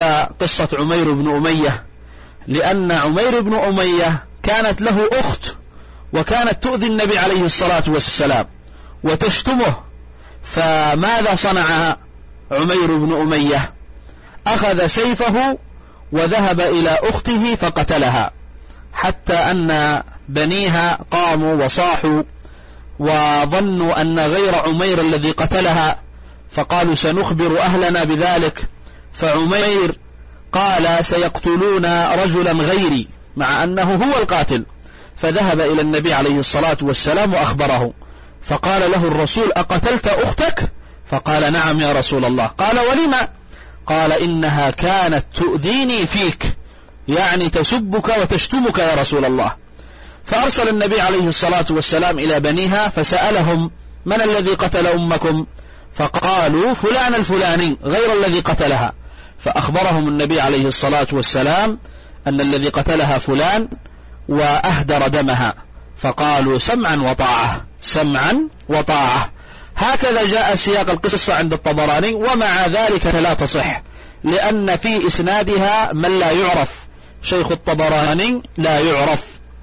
قصة عمير بن أمية، لأن عمير بن أمية كانت له أخت وكانت تؤذي النبي عليه الصلاة والسلام وتشتمه. فماذا صنع عمير بن أمية؟ أخذ سيفه وذهب إلى أخته فقتلها، حتى أن بنيها قاموا وصاحوا وظنوا أن غير عمير الذي قتلها، فقالوا سنخبر أهلنا بذلك. فعمير قال سيقتلون رجلا غيري، مع أنه هو القاتل. فذهب إلى النبي عليه الصلاة والسلام وأخبره، فقال له الرسول أقتلت أختك؟ فقال نعم يا رسول الله. قال ولما؟ قال إنها كانت تؤذيني فيك، يعني تسبك وتشتمك يا رسول الله. فأرسل النبي عليه الصلاة والسلام إلى بنيها فسألهم من الذي قتل أمكم؟ فقالوا فلان الفلاني غير الذي قتلها. فأخبرهم النبي عليه الصلاة والسلام أن الذي قتلها فلان وأهدر دمها، فقالوا سمعا وطاعة سمعا وطاعة. هكذا جاء سياق القصة عند الطبراني، ومع ذلك لا تصح، لأن في إسنادها من لا يعرف، شيخ الطبراني لا يعرف.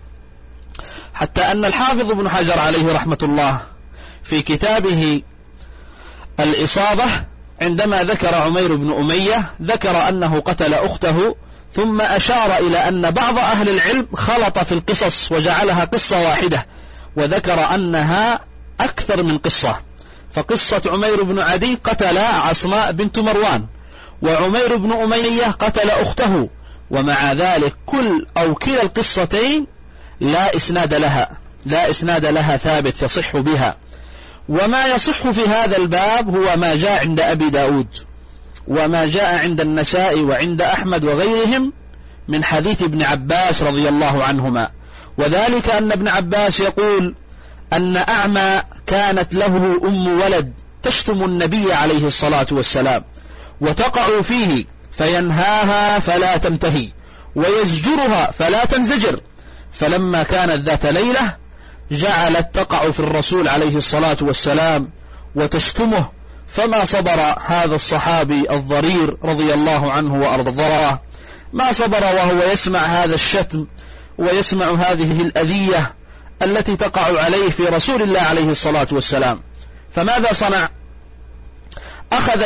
حتى أن الحافظ ابن حجر عليه رحمة الله في كتابه الإصابة عندما ذكر عمير بن أمية ذكر أنه قتل أخته، ثم أشار إلى أن بعض أهل العلم خلط في القصص وجعلها قصة واحدة، وذكر أنها أكثر من قصة. فقصة عمير بن عدي قتل عصماء بنت مروان، وعمير بن أمية قتل أخته، ومع ذلك كلا القصتين لا إسناد لها ثابت يصح بها. وما يصح في هذا الباب هو ما جاء عند أبي داود وما جاء عند النسائي وعند أحمد وغيرهم من حديث ابن عباس رضي الله عنهما، وذلك أن ابن عباس يقول أن أعمى كانت له أم ولد تشتم النبي عليه الصلاة والسلام وتقع فيه فينهاها فلا تنتهي ويزجرها فلا تنزجر، فلما كانت ذات ليلة جعلت تقع في الرسول عليه الصلاة والسلام وتشتمه، فما صبر هذا الصحابي الضرير رضي الله عنه وأرضاه، ما صبر وهو يسمع هذا الشتم ويسمع هذه الأذية التي تقع عليه في رسول الله عليه الصلاة والسلام. فماذا صنع؟ أخذ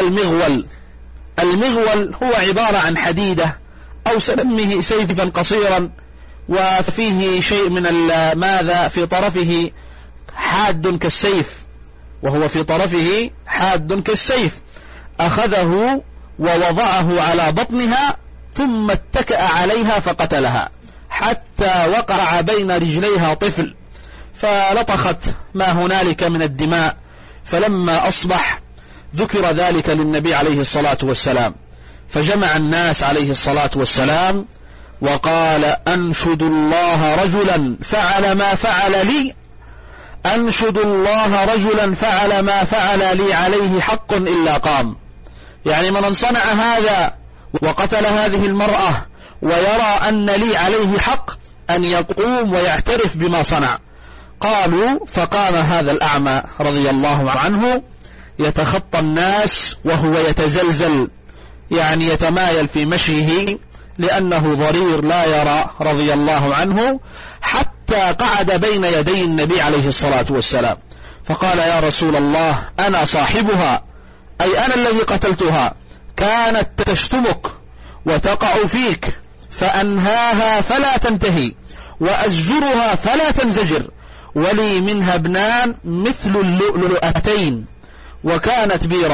المغول هو عبارة عن حديدة أو سنمه سيفا قصيرا وفيه شيء من ماذا في طرفه حاد كالسيف، وهو في طرفه حاد كالسيف، أخذه ووضعه على بطنها ثم اتكأ عليها فقتلها حتى وقع بين رجليها طفل، فلطخت ما هنالك من الدماء. فلما أصبح ذكر ذلك للنبي عليه الصلاة والسلام، فجمع الناس عليه الصلاة والسلام وقال أنشد الله رجلا فعل ما فعل لي، أنشد الله رجلا فعل ما فعل لي عليه حق إلا قام. يعني من صنع هذا وقتل هذه المرأة ويرى أن لي عليه حق أن يقوم ويعترف بما صنع. قالوا فقام هذا الأعمى رضي الله عنه يتخطى الناس وهو يتزلزل، يعني يتمايل في مشيه لأنه ضرير لا يرى رضي الله عنه، حتى قعد بين يدي النبي عليه الصلاة والسلام فقال يا رسول الله أنا صاحبها، أي أنا الذي قتلتها، كانت تشتمك وتقع فيك فأنهاها فلا تنتهي وأزجرها فلا تنزجر، ولي منها ابنان مثل اللؤلؤتين وكانت بي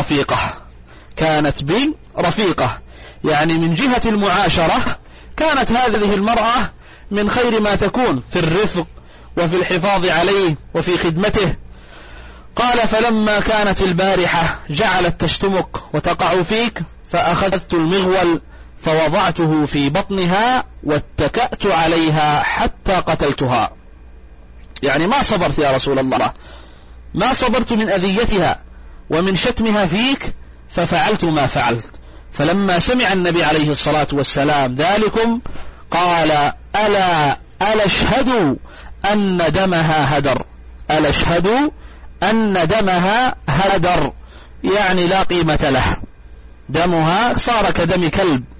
رفيقة. يعني من جهة المعاشرة كانت هذه المرأة من خير ما تكون في الرفق وفي الحفاظ عليه وفي خدمته. قال فلما كانت البارحة جعلت تشتمك وتقع فيك فأخذت المغول فوضعته في بطنها واتكأت عليها حتى قتلتها. يعني ما صبرت يا رسول الله، ما صبرت من أذيتها ومن شتمها فيك ففعلت ما فعلت. فلما سمع النبي عليه الصلاة والسلام ذلكم قال ألا اشهدوا أن دمها هدر، ألا اشهدوا أن دمها هدر، يعني لا قيمة له، دمها صار كدم كلب